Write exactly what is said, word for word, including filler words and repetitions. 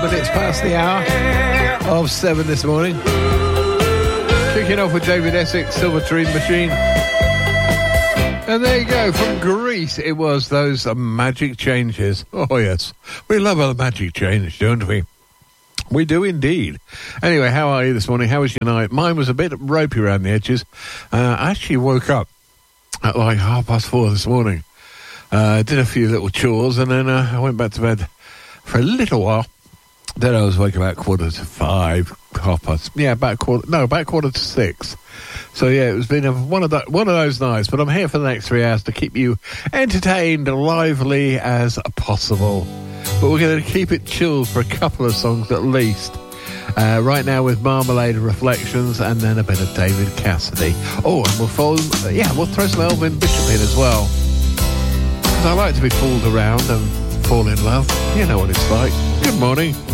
minutes past the hour of seven this morning. Kicking off with David Essex, Silver Tree Machine. And there you go, from Greece, it was those uh, magic changes. Oh, yes. We love a magic change, don't we? We do indeed. Anyway, how are you this morning? How was your night? Mine was a bit ropey around the edges. Uh, I actually woke up at like half past four this morning. Uh, did a few little chores, and then uh, I went back to bed for a little while. Then I was waking about quarter to five, half past, yeah, about quarter, no, about quarter to six. So yeah, it's been a, one of the, one of those nights, but I'm here for the next three hours to keep you entertained, lively as possible. But we're going to keep it chilled for a couple of songs at least. Uh, right now with Marmalade Reflections, and then a bit of David Cassidy. Oh, and we'll follow, uh, yeah, we'll throw some Elvin Bishop in as well. Because I like to be fooled around and fall in love. You know what it's like. Good morning.